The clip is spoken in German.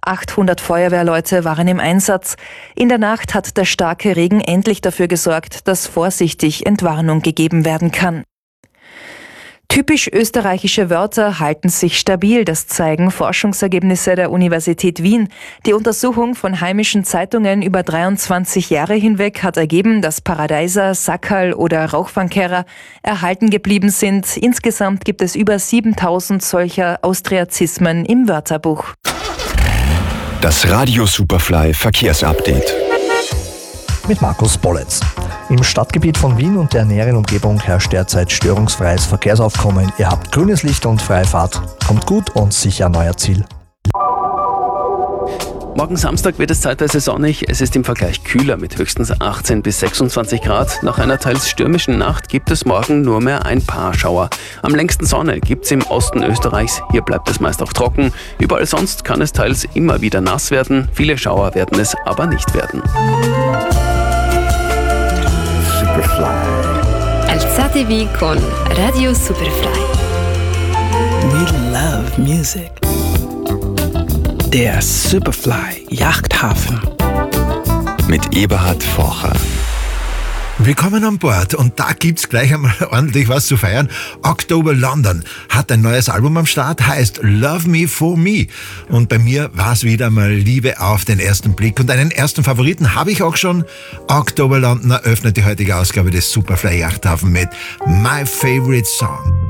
800 Feuerwehrleute waren im Einsatz. In der Nacht hat der starke Regen endlich dafür gesorgt, dass vorsichtig Entwarnung gegeben werden kann. Typisch österreichische Wörter halten sich stabil, das zeigen Forschungsergebnisse der Universität Wien. Die Untersuchung von heimischen Zeitungen über 23 Jahre hinweg hat ergeben, dass Paradeiser, Sackerl oder Rauchfangkehrer erhalten geblieben sind. Insgesamt gibt es über 7000 solcher Austriazismen im Wörterbuch. Das Radio Superfly Verkehrsupdate. Mit Markus Bolletz. Im Stadtgebiet von Wien und der näheren Umgebung herrscht derzeit störungsfreies Verkehrsaufkommen. Ihr habt grünes Licht und freie Fahrt. Kommt gut und sicher an euer Ziel. Morgen Samstag wird es zeitweise sonnig. Es ist im Vergleich kühler mit höchstens 18 bis 26 Grad. Nach einer teils stürmischen Nacht gibt es morgen nur mehr ein paar Schauer. Am längsten Sonne gibt es im Osten Österreichs. Hier bleibt es meist auch trocken. Überall sonst kann es teils immer wieder nass werden. Viele Schauer werden es aber nicht werden. Alzatevi con Radio Superfly. We love music. Der Superfly Yachthafen. Mit Eberhard Forcher. Willkommen an Bord und da gibt's gleich einmal ordentlich was zu feiern. October London hat ein neues Album am Start, heißt Love Me For Me. Und bei mir war's wieder mal Liebe auf den ersten Blick. Und einen ersten Favoriten habe ich auch schon. October London eröffnet die heutige Ausgabe des Superfly Yachthafen mit My Favorite Song.